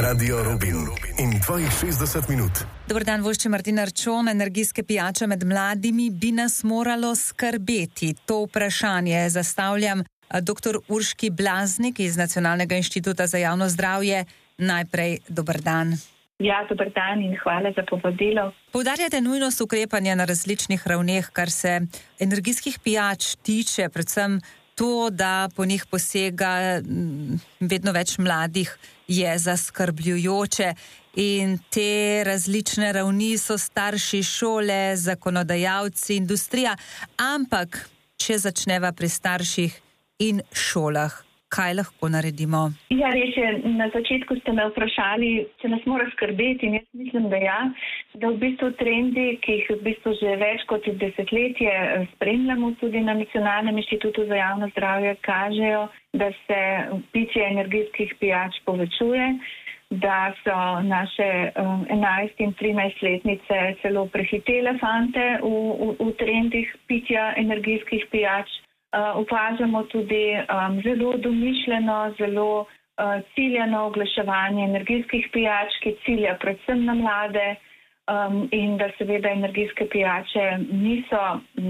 Radio Rubin in tvojih 60 minut. Dober dan, vošči Martin Arčon. Energijske pijače med mladimi bi nas moralo skrbeti. To vprašanje zastavljam dr. Urški Blaznik iz Nacionalnega inštituta za javno zdravje. Najprej dober dan. Ja, dober dan in hvala za povabilo. Poudarjate nujnost ukrepanja na različnih ravneh, kar se energijskih pijač tiče, predvsem to, da po njih posega vedno več mladih, je zaskrbljujoče in te različne ravni so starši, šole, zakonodajalci, industrija, ampak če začneva pri starših in šolah, kaj lahko naredimo? Ja, res je, na začetku ste me vprašali, če nas mora skrbeti in jaz mislim, da ja, da v bistvu trendi, ki jih v bistvu že več kot desetletje spremljamo tudi na Nacionalnem inštitutu za javno zdravje, kažejo, da se pitje energijskih pijač povečuje, da so naše 11- in 13-letnice celo prehitele fante v trendih pitja energijskih pijač. Opažamo tudi zelo domišljeno, zelo ciljano oglaševanje energijskih pijač, ki cilja predvsem na mlade in da seveda energijske pijače niso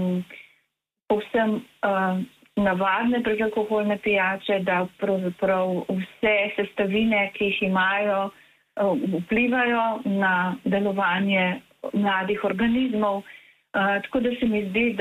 povsem navadne brezalkoholne pijače, da pravzaprav vse sestavine, ki jih imajo, vplivajo na delovanje mladih organizmov. Tako da se mi zdi,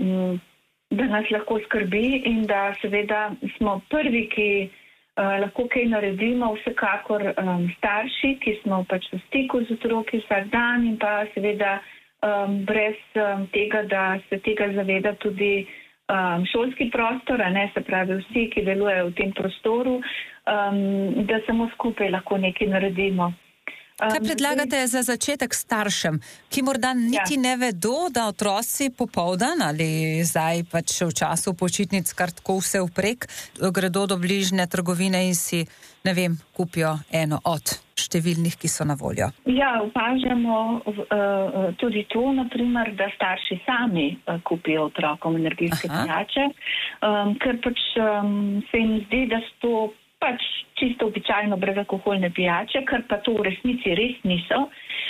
da nas lahko skrbi in da seveda smo prvi, ki lahko kaj naredimo, vsekakor starši, ki smo pač v stiku z otroki vsak dan in pa seveda brez tega, da se tega zaveda tudi šolski prostor, se pravi vsi, ki delujejo v tem prostoru, da samo skupaj lahko nekaj naredimo. Kaj predlagate za začetek staršem, ki morda niti ne vedo, da otroci popoldan ali zdaj pač v času počitnic kar tako vse vprek, gredo do bližnje trgovine in si, ne vem, kupijo eno od številnih, ki so na voljo? Ja, opažamo tudi to, naprimer, da starši sami kupijo otrokom energijske pijače, ker pač se jim zdi, da so to pač čisto običajno brezalkoholne pijače, kar pa to v resnici res niso.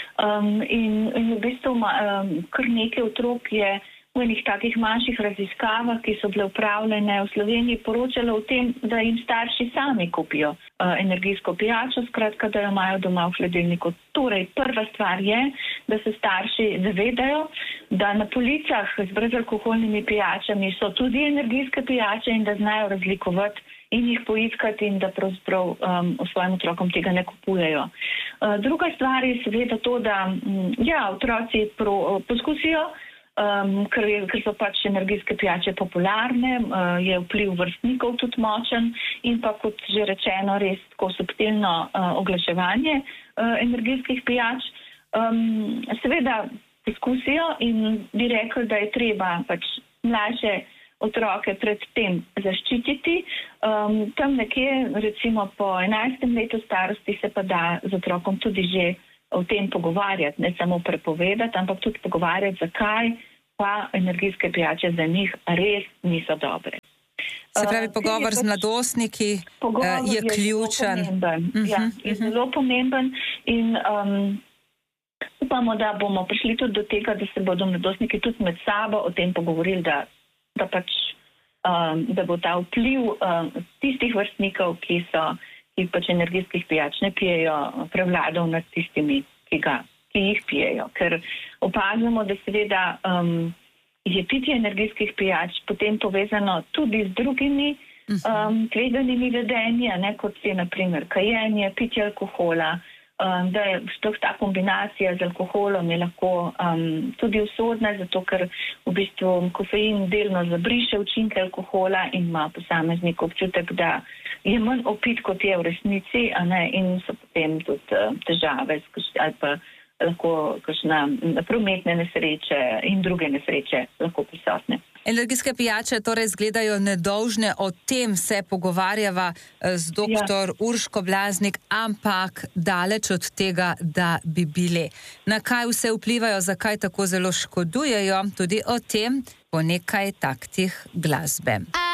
In v bistvu kar nekaj otrok je v enih takih manjših raziskavah, ki so bile upravljene v Sloveniji, poročalo o tem, da jim starši sami kupijo energijsko pijačo, skratka, da jo imajo doma v hladilniku. Torej, prva stvar je, da se starši zavedajo, da na policah z brezalkoholnimi pijačami so tudi energijske pijače in da znajo razlikovati in jih poiskati in da pravzaprav svojim otrokom tega ne kupujejo. Druga stvar je seveda to, da otroci poskusijo, ker so pač energijske pijače popularne, je vpliv vrstnikov tudi močen in pa kot že rečeno res tako subtilno oglaševanje energijskih pijač. Seveda poskusijo in bi rekli, da je treba pač mlajše otroke pred tem zaščititi. Tam nekje, recimo po 11. letu starosti, se pa da z otrokom tudi že o tem pogovarjati, ne samo prepovedati, ampak tudi pogovarjati, zakaj pa energijske pijače za njih res niso dobre. Se pravi, pogovor z mladostniki je ključen. Je zelo pomemben in upamo, da bomo prišli tudi do tega, da se bodo mladostniki tudi med sabo o tem pogovorili, da bo ta vpliv tistih vrstnikov, ki pač energijskih pijač ne pijejo, prevladal nad tistimi, ki jih pijejo. Ker opazimo, da seveda je pitje energijskih pijač potem povezano tudi z drugimi tveganimi vedenji, kot je na primer kajenje, pitje alkohola, da je sploh ta kombinacija z alkoholom je lahko tudi usodna, zato ker v bistvu kofein delno zabriše učinke alkohola in ima posameznik občutek, da je manj opit, kot je v resnici, in so potem tudi težave ali pa lahko kakšne prometne nesreče in druge nesreče lahko prisotne. Energijske pijače torej izgledajo nedolžne, o tem se pogovarjava z dr. Urško Blaznik, ampak daleč od tega, da bi bile. Na kaj vse vplivajo, zakaj tako zelo škodujejo, tudi o tem po nekaj taktih glasbe.